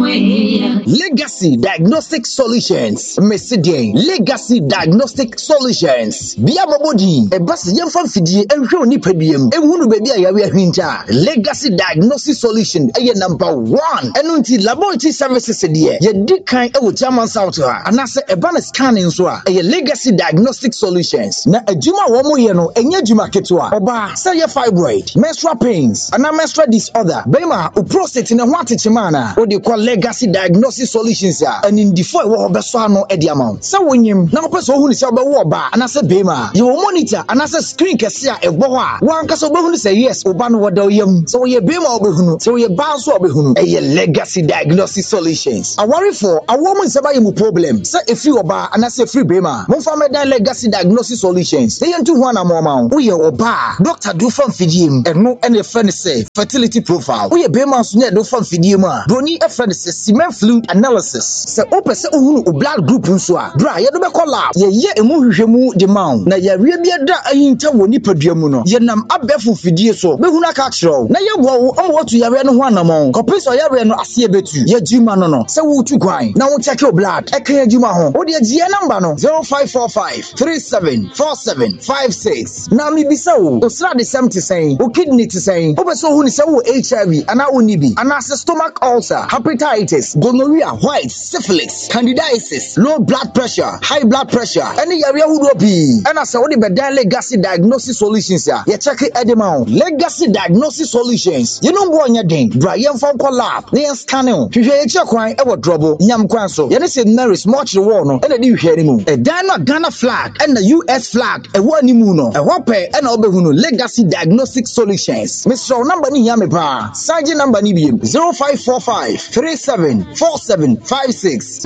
Legacy Diagnostic Solutions. Messidian Legacy Diagnostic Solutions. Bia Mabodi, a bus yam fidi and Roni pedium, and who be a winter. Legacy Diagnostic Solution, a number one. And until laboratory services, dear, ye did kind of German South, and I say a banner scanning so a Legacy Diagnostic Solutions. Na a Juma Womoyano, and Yajuma Ketua, Oba, say your fibroid, menstrual pains, and a menstrual disorder, Bema, who prostate in a water chimana, what they call Legacy Diagnostic Solutions, and in the four war Besano Ediamount. So when you now person who is about war bar, and I say Bema, you monitor, and I say screen Cassia, a boa, one Casobon say yes, Obano Wadoyum, so ye Bema Obehunu, so ye bounce Obehunu, a Legacy Diagnostic Solutions. I worry for a woman's about problem, say if you bar, and I say free Bema, Monfameda Legacy Diagnostic Solutions, they ain't 2 1 amount, we are bar, Doctor do from Fidim, and no any friend say fertility profile, we are Bema's net do from Fidima, Brony a friend says cement fluid analysis, say open say blood group unswa, dry, you don't call out, ye emu the mount, na ya rebia da ayinta woni padiamuno, ye nam abefu fidie so, behuna catchrow, na ye wo what you are no one among, copies or ya no asie betu, ye juma no, say wo to grind, now check your blood, eke juma home, or the G number no, 0545 374756. Now me be so, osra the 70 saying, o kidney to saying, open so who is HIV, and I unibi, and as a stomach ulcer, hepatitis, gonorrhea, white, syphilis, candidiasis, low blood pressure, high blood pressure, any area would be. And as I only bedan Legacy Diagnosis Solutions, you check it at the mount. Legacy Diagnosis Solutions. You know what you're doing. Brian from Collab, they are scanning. You hear your crying, ever trouble, Yam Quanso. You said Mary's much the war, and a new hear him. A Ghana flag and the US flag, a one nimuno, a wape, and Obehuno. Legacy Diagnostic Solutions. Mr. Number ni Yame Bar, Sergeant number Nibium 0545 374756.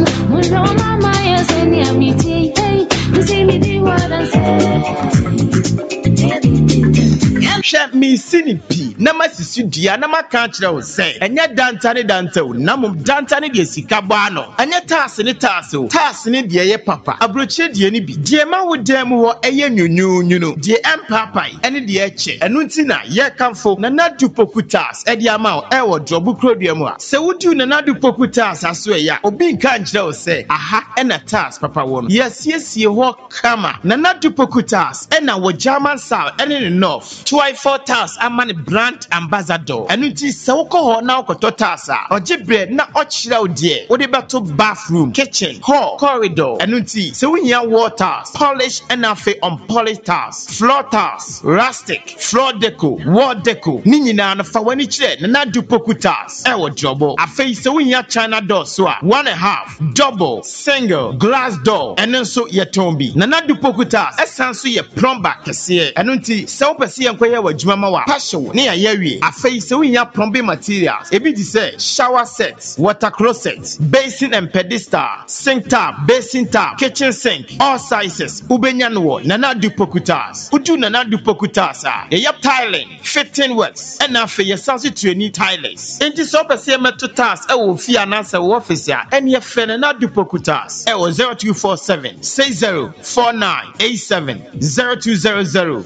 Shep me sinning P. Namasisi dia na maka kire wo say enya dantane dantew namum dantane de sika bano enya taase ne de ye papa abroche de ni bi de ma wo dem ho eye nyunyunyunu de empapai ene de eche enu ntina ye kamfo na nadu pokutas e de ama e wo drobu krodua mu a se wudu na nadu pokutas aso ya obi nka kire wo say aha ena tas papa wo no yesiesie ho kama na nadu pokutas ena wo German South ene ne North 4 tas amani brand ambassador enuti se woko ho na okoto tas a ogibre na ochira odie wo de beto bathroom kitchen hall corridor enuti se wunya waters polish and afi on polish tas floor tas rustic floor deco wall deco ni nyina na fa wani kire na du pokutas e wo jobo afi se wunya china door so a 1.5 double single glass door enenso ye tombi na du pokutas esanso ye plumber kese enuti se wo pese yenkoye wajuma wa passion ne ya yawie afei se winya plumbing materials ebi di say shower sets water closet basin and pedestal sink tap basin tap kitchen sink all sizes ubenya no na du pokutas udu na du pokutas a ye tiling fitting works and afei ye sanse training tilers enti so pese meto tas e wo fi ananse wo office a ene ye fe na du pokutas e wo 0247 604987 0200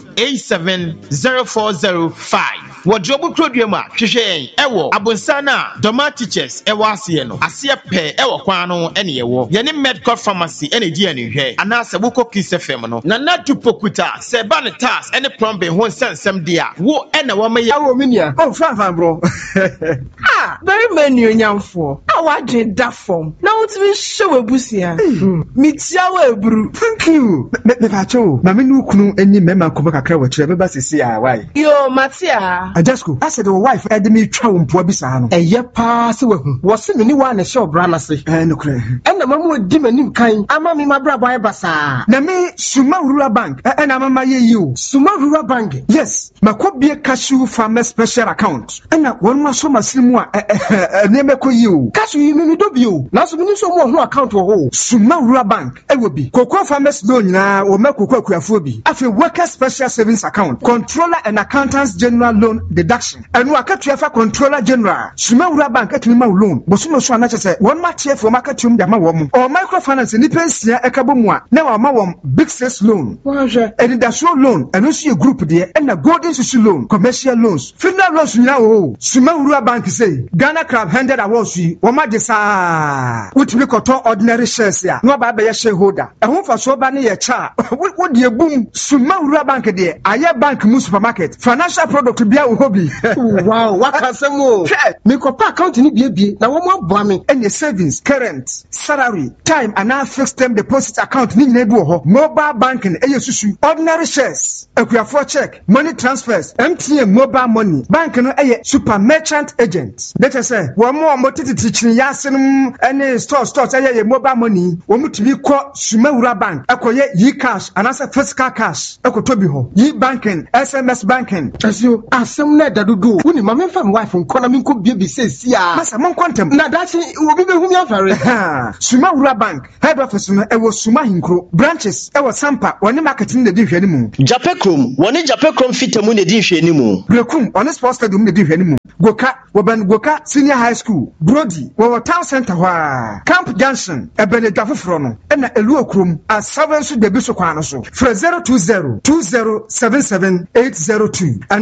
870405 Wodrobu Krodua ma hwehwe ewo abonsana Doma Teachers ewo ase no ase pe ewo kwan no ene yewo ye ne medical pharmacy ene di ane hwe anase buko Kiss FM no na nadu pokuta se ba ne tas ene plumbing ho nsensem dia wo ene wo me awo minia o fan bro ah very many onyamfo awadwe da form na wotimi hwe webusia mitia wa ebru thank you me facho ma me nu kunu eni mema komo kakra wa kire beba sisi a why yo matia Ajasko I said the wife had me twa mpo bisa no eye pa se wahu wo se me ni wa na show bra na se no kure ena mamu di manim kan ama me mabra boy basa na me Suma Rural Bank ena mama ye you Suma Rural Bank yes makobie cashew farmer special account ena won ma so masimu a ne meko you cashew yi me do bio na so me so mo ho account wo ho Suma Rural Bank ewo bi Cocoa Farmers loan na wo mekoko akuafo bi afi worker special savings account controller and accountants general loan deduction enu akatua fa controller general Suma Rural Bank atumi ma loan bosuno so anache se won ma tie for marketum de ma wo mo o microfinance ni pensia ekabo mu a na wa ma wo big sales loan waje education loan enu so group de na golden social loan commercial loans funeral loans nyina o Suma Rural Bank say Ghana Crab 100 awards yi woma de saa wotumi koto ordinary shares ya no ba be shareholder ehun fa so ba ne ye cha wo de ebum Suma Wura Bank de aye bank mu supermarket financial product bia wo hobi wow wakasemo me kopa account ni bie na wo mo aboa me any savings current salary time and now fixed term deposit account ni nyina bi wo ho mobile banking susu ordinary shares akuafo check money transfers MTN mobile money bank no super merchant agent let us say wo mo tititi chini yasenum any stores mobile money wo mutumi ko Suma Wura Bank akoye cash and as a physical cash ekotobi ho banking SMS banking asio asem na dadudu woni ma memfa me wife nkona me nko bie sesi a masa mon kwantem na dachi obi be humi afare Suma Wura Bank head office no ewo Suma Hinkro branches ewo Sampa woni marketing de hwani mu Japekrom woni Japekrom fitamu ne di hwani mu Brekum on sports stadium ne di hwani mu Goka senior high school Brody wo town center wa Camp Junction ebene dwafoforo no na elu okrom a 7 so de bi so kwan no so 02020778802 and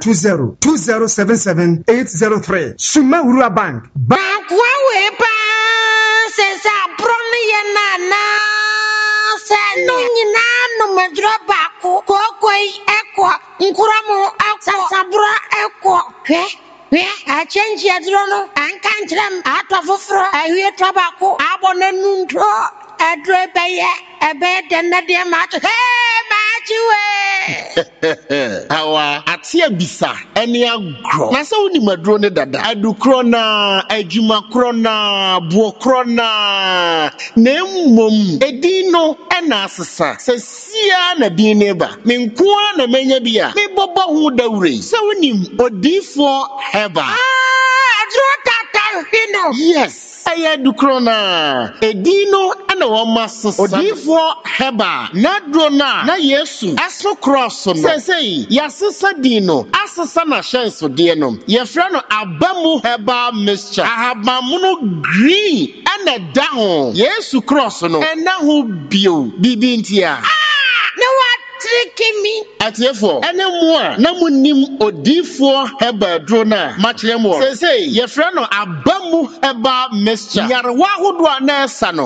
02020778803 Suma Wura Bank Bank we pa sensa promi ye na se no nyina no medro baako kokoi eko nkuramu akwa sabura eko a change yadro no anka ntram atofoforo awie tobako abonanunto adre beye ebe denade match Awa atia bisa eni agro na se woni maduro ne dada adukro na adwuma kro na buo kro na mmom edino ena asesa se sia na bi ne ba me nkoa na menya bia me bobo hu dawure se woni odifo heba adro tata hino yes aya dukrona edino ana wo masesa odifo heba na drona na Yesu aso cross no sesei yasesa dino asesa na shenso de no ye fra no abamu heba mixture ahabamu no green ana da ho Yesu cross no ena ho bio bibintia no what tricky me atiefo ene mu a na munim odifo heba drona machle mu sesei ye fra no abamu heba mixture yarwa hodo na esa no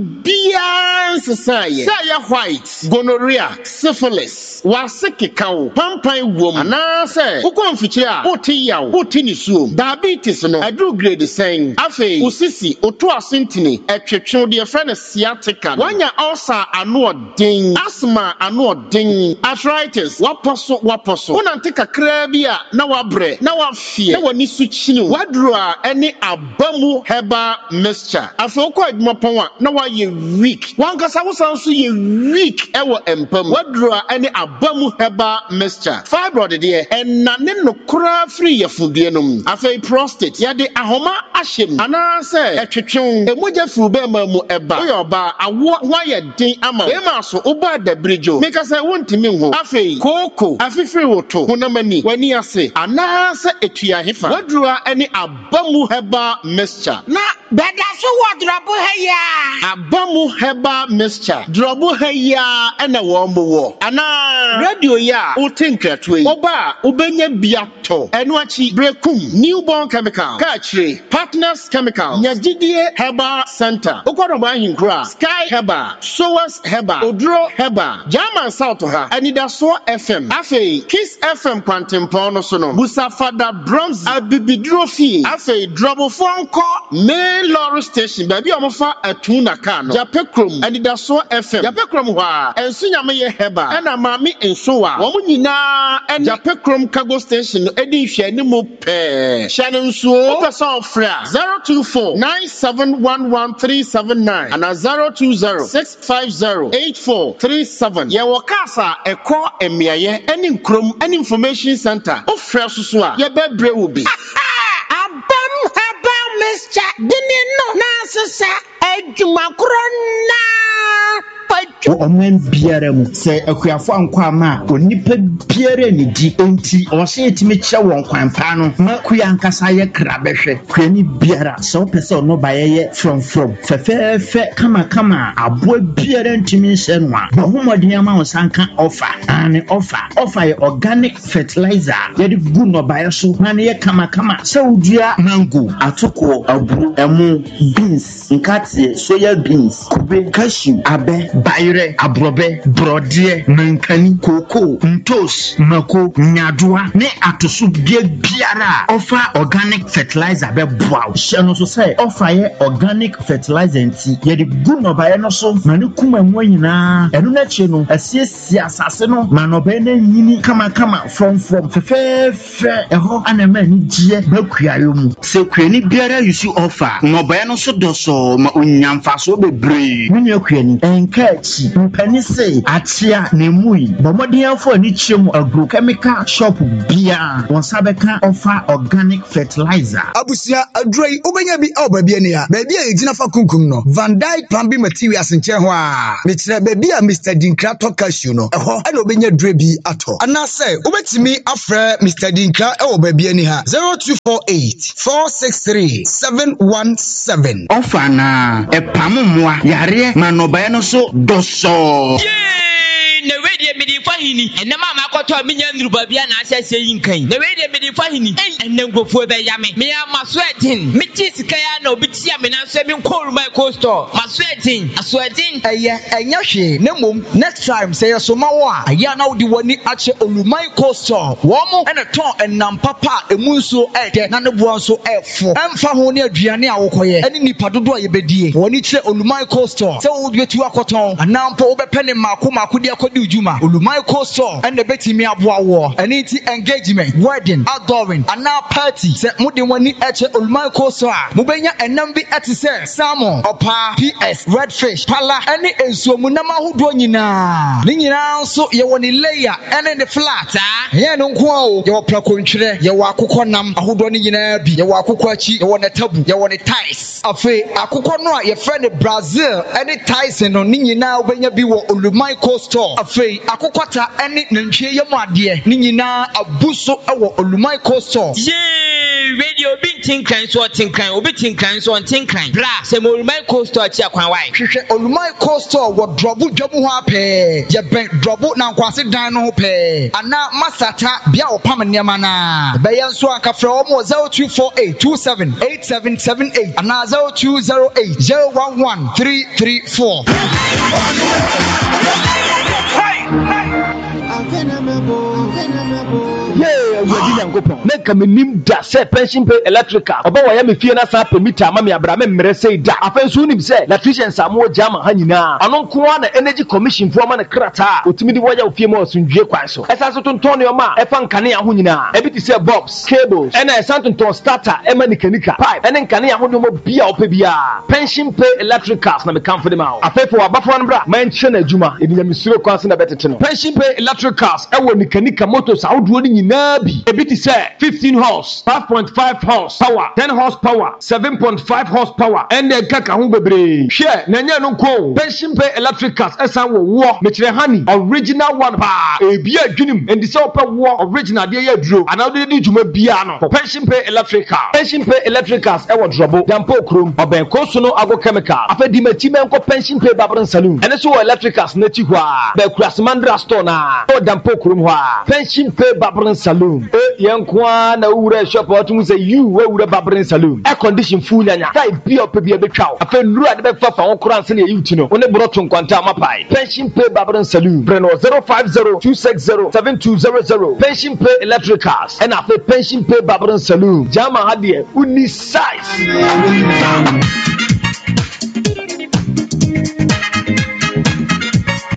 bibia nsesaye say white gonorrhea syphilis wasekekawo pampan wom ana say ukonfiche a oti yawo oti ni suom diabetes no adu grade sen afei usisi oto asentini etwetwe de friend sciatica wanya ulcer anoden asthma anoden arthritis waposo unante kakra bi a na wabre na wafie na wani suchini wadru a ene abamu heba mixture afei ukọ adwumapon a na waye weak wankasa wosanso ye weak ewo empam wadru a ene abamu heba mixture fibroid de enane no kura free yefudie nom afei prostate ya de ahoma ahyem ana se etwetwe emoja furu be mamu eba oyoba awo waye den ama e ma so oba da bridge make say wontimi ho afei koko afifiri woto honamani wani ase ana se etua hefa wadru a ene abamu heba mixture na beda so wodrobo heya abamu heba mixture drobo heya ena wo mbo ana radio ya otinkratoe oba obenya biato eno achi brekum newborn chemical kachire partners chemical nyagidie heba center okodoba ahinkura sky heba sowas heba odro heba German south ha anidaso fm afei kiss fm kwantempon no so no busafada bronze abibidrofi afei drobo fonko main lorry station baby omofa atuna ka no Japekrom anidaso fm Japekrom ho a ensunyame ye heba ena mami ensowa wo nyina en Japekrom cargo station edi hwani mu pe hwani nsuo person fra 0249711379 and 0206508437 ye wo kasa eko emiaye eni nkrom eni information center ofra susu a ye bebre obi abam haba mixture dini no na sesa adwuma krona ɔman biara mu sɛ akuafo ankɔ ama onipa biara ne di enti ɔhyɛ etimi kyɛ wɔn kwan pa no ma kuya ankasa yɛ krabɛhwɛ kuani biara sɛ wopɛ sɛ ɔno ba yɛyɛ from fɛfɛɛfɛ kama aboa biara ntimi nhyɛ no a bɔhomɔden ama wo sanka ɔfa ane ɔfa yɛ organic fertilizer yɛde gu nnɔbaeɛ so na ne yɛ kama sɛ wodua mango atoko aburu ɛmo beans nkateɛ soya beans kube cashew abɛ bayerɛ aborɔbɛ borɔdeɛ mankani koko ntos mako nyadoa ne atoso biara a ɔfa organic fertilizer bɛboa wo hyɛ no so sɛ ɔfa yɛ organic fertilizer nti yɛde gu nnɔbaeɛ no so ma ne kuma mu nyinaa ɛno no akyire no asiesie asase no ma nnɔbaeɛ no anyini kama from fɛfɛɛfɛ ɛhɔ ana ma ani gyeɛ bakuaeɛ mu sɛ kuani biara yusu ɔfa nnɔbaeɛ no so dɔsɔɔ ma onya mfasoɔ bebree me nua kuani ɛnka akyi mpani se akyea na emu yi bɔmmɔdenfo ani kyerɛ mu agrochemical shop biara wɔn nsa bɛka ɔfa organic fertilizer abusia aduro yi wobɛnya bi a ɔbaabi ani a baabi a yɛgyina fa kunkum no Van Dyke Plumbing Materials nkyɛn hɔ a mekyerɛ baabi a Mr. Dinkra tɔ cashew no ɛhɔ ɛna wobɛnya duro bi atɔ anaasɛ wobɛtumi afrɛ Mr. Dinkra ɛwɔ baabi ani ha 0248 463 717 ɔfa na ɛpam mmoa yareɛ ma nnɔbaeɛ no so dɔsɔɔ na wedi medi fahini enema makoto minya nruba bia na asese yinkan na wedi medi fahini enengofo be yame me maswetin meti sikaya na obitia me na so me nkoru my coaster maswetin aswetin enya hwe na mom next time say so ma wo a aya na wodi wani ache olumai coaster wo mo ene ton enam papa emu nso ede na ne boa nso efo emfa ho ne aduane a wokoye ene nipa dodo a yebedie woni kire olumai coaster se wo betu akoton anampo wo bepe ne mako dia di ujuma olumai coaster and the betimi aboa wo any engagement wedding outdooring and now party say mudi wani eche olumai coaster mubenya enam bi ete say salmon opa ps redfish pala any ensuomu na mahodo nyina ni nyina nso ye woni layer and the flat ye no nko o ye wo prakontwere ye wo akokɔ nam ahodo ni nyina bi ye wo akokɔ achi ye wo ne tabu ye wo ne ties afi akokɔ no a ye friend Brazil any ties no ni nyina obenya bi wo olumai coaster afei akokɔta ene nantwie yam ade ni nyina abuso ɛwɔ olumai coaster radio bin tinkan so tinkan obi tinkan so tinkan bra se olumai coaster chi akwan wai hwehwɛ olumai coaster wɔ drobo dwamu ho apɛ ye ben drobo na nkwase dan no ho pɛ ana masata bia opam nneɛma na bɛyɛ nso akafrɛ wɔ mo 0248278778 ana 0208011334 make a minim da say pension pay electrical oba wa ya me fie na sa permit ma me abra me mmere say da afenso nim say electrician samo jama ha nyina ano nko na energy commission fo ma na krata otimi di woya ofie ma osundue kwan so esa so tonton ne ma e fa nkane ho nyina e bi ti say bulbs cables and e santonton starter e ma nikanika pipe and nkane ho no mo bia opa bia pension pay electricals na me kan for dem out afefo abafo no bra man hye na adwuma e bi nya misuro kwan so na betete no pension pay electricals e wo nikanika motors awdo ni nyina bi e bi ti say 15 horse 5.5 horse power 10 horsepower 7.5 horsepower and then kaka ho bebre hwe na nya no ko pension pay electricals esan wo me kire hani original one pa e bia adwunim and say opa wo original de ya duro anawde di dwuma bia no pension pay electricals e wo drobo dampo krom oben koso no ago chemical afedi machi menko pension pay babron saloon ene so electricals na chi hwa ba kurasmandra store na o dampo krom hwa pension pay babron saloon yenkwa na ure shop otum say you we ure babrin saloon air condition full nya tai bia opebia betwa afa nuru ade be fafa won kran se na yuti no one broton kwanta mapai pension pay babrin saloon breno 0502607200 pension pay electricals and afa pension pay babrin saloon jama hade uni size Hey,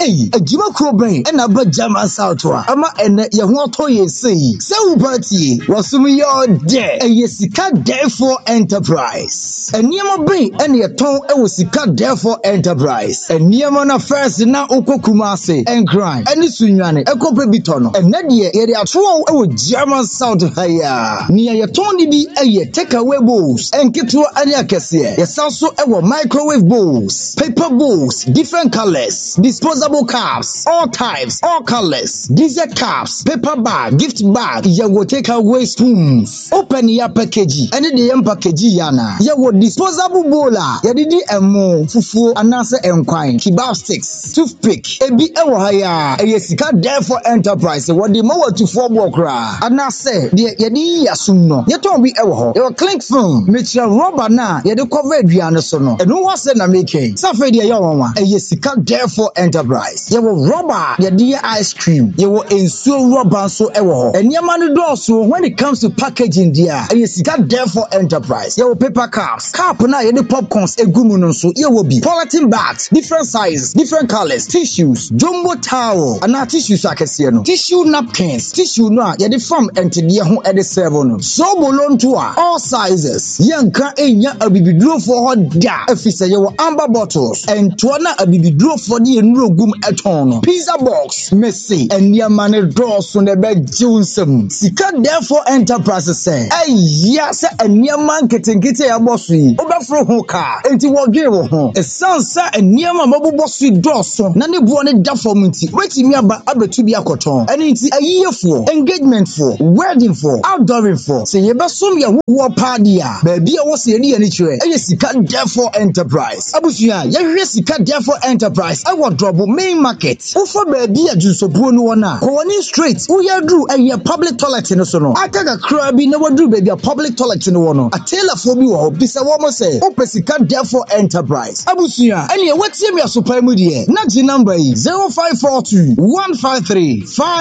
Jima Crobrain and Abba Jama Southwa. Ama and Yahoto ye say. So party was sumi your day. A yesika therefore enterprise. And Niama Brain and your tongue ewosika therefore enterprise. And Niamana first na Oko Kumase and crime. And Sunyane Eko Bitono. And Nadia area throw ewo Jama South Haya. Nia your Tony be a take away bowls and get to Anya Cassia. Yes, also ewo microwave bowls, paper bowls, different colors, disposable cups, all types, all colors, dessert cups, paper bag, gift bag, ya will take away spoons. Open your package, and the M package yana. Ya will disposable bowler, ya didi emo, fufu, anasa enquine, kebab sticks, toothpick, ebi ewo haya, a yesika therefore enterprise, what the mower to form workra. Anase, the yadi yasuno, yaton be ewo, your clink film, Mitchell rubber na, yadi cover diana sono, and who was na making? Safe dia yawa, a yesika therefore enterprise. Ya will rubber, yadi ice cream, you will ensure rubber so ewo, and yamani also when it comes to packaging dia, a yesika therefore enterprise. You will paper cups, cup na yadi popcorns, a gumuno so you will be polythene bags, different sizes, different colors, tissues, jumbo towel, and now tissues I can see no, tissue napkins, tissue na yadi from enti dia ho edi seven. So bolon to all sizes, yanka enya abibiduro for hot da, efisa you will amber bottles, and tuana abibiduro for the enrogum eton, pizza box, messy, and yamane draws on the bed Johnson. Sika therefore enterprises say, hey, yes, and yaman getting a bossy, overflow hoka, and to what give home. A sunset and yama mobile bossy draws on, none of one deformity, waiting me about Abba to be a cotton, and it's a year for, engagement for, wedding for, outdooring for. Say, you best some ya who are pardia, baby, I was a near nature, and yes, you can therefore enterprise. Abusia, yes, you can therefore enterprise. I want trouble main market. Offer baby a juice of Bruno, Kowani Street, who ya drew a year public toilet in the sono. I take a crabby, no one do baby a public toilet in the one. A tailor for me, or Pisa woman say, Opesica therefore enterprise. Abusia, and yeah, what's your super media? Not your number 0542 153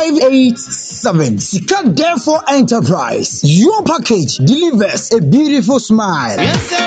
587. Sika therefore enterprise. Your package delivers a beautiful smile. Yes, sir,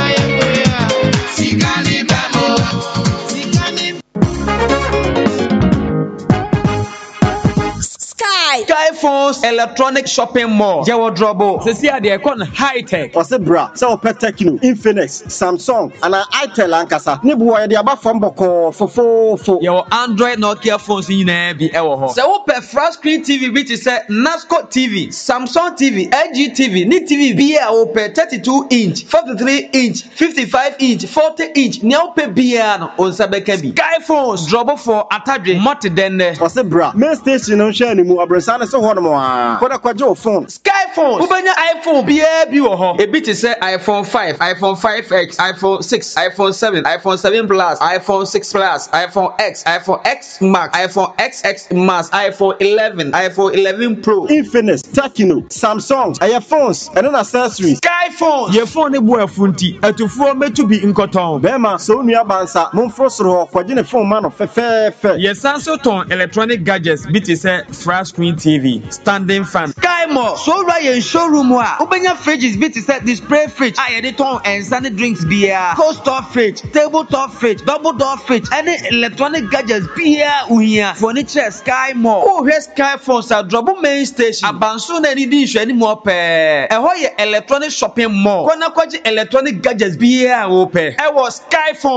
Sky Phones Electronic Shopping Mall. Jawo Drobo. Sisi ade ekon high tech. Ose bra, se opet Tecno, Infinix, Samsung, and Itel ankasa. Ni buwa de aba fam boko fofo. Your Android Nokia phones nyina bi ewo ho. Se wo pe flat screen TV bi ti se Nasco TV, Samsung TV, LG TV, ni TV bi a wo pe 32 inch, 43 inch, 55 inch, 40 inch. Ni wo pe bia no onsa beka bi. Sky Phones Drobo for atadwe mot denne. Ose bra, main station no share ni mu abrensane se ho no mo a. Koda kwaje o phone. Sky Phones. Ubanya iPhone bia bi wo ho. Ebi ti se iPhone 5, iPhone 5X, iPhone 6, iPhone 7, iPhone 7 Plus, iPhone 6 Plus, iPhone X, iPhone X Max, iPhone XX Max, iPhone 11, iPhone 11 Pro, Infinix, Tecno, Samsung, phones, and accessories. Sky Phones. Your phone e boy funti. Etufuo metu bi nkoton. Bema so nua bansa, monfrosro kwaje ne phone man fe. Yes, Samsung electronic gadgets biti say flat screen TV, standing fan. Sky Mall. So right in showroom wa. Ubenya fridges biti say display fridge. Aye ton and sunny drinks beer. Cold store fridge, tabletop fridge, double door fridge. Any electronic gadgets beer uhia. Furniture Sky Mall. Oh, here Sky Phones are double main station. Abanso na ni di hwe ni mo pe. Eho ye electronic shopping mall. Kwana kwaji electronic gadgets beer wo pe. E was Sky Phones